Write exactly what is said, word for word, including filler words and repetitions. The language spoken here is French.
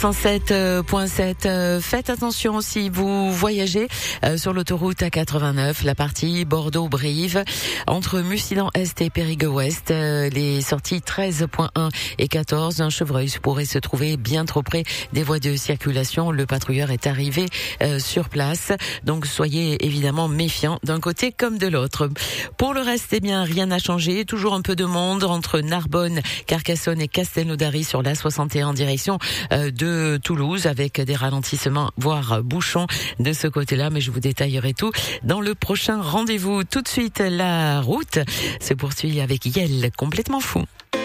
cent sept virgule sept. Faites attention si vous voyagez euh, sur l'autoroute A quatre-vingt-neuf, la partie Bordeaux-Brive, entre Mussidan-Est et Périgueux-Ouest. Euh, les sorties treize virgule un et quatorze. Un chevreuil pourrait se trouver bien trop près des voies de circulation. Le patrouilleur est arrivé euh, sur place, donc soyez évidemment méfiants d'un côté comme de l'autre. Pour le reste, eh bien, rien n'a changé. Toujours un peu de monde entre Narbonne, Carcassonne et Castelnaudary sur l'A soixante et un en direction euh, de Toulouse, avec des ralentissements voire bouchons de ce côté-là, mais je vous détaillerai tout dans le prochain rendez-vous. Tout de suite, la route se poursuit avec Yel, complètement fou.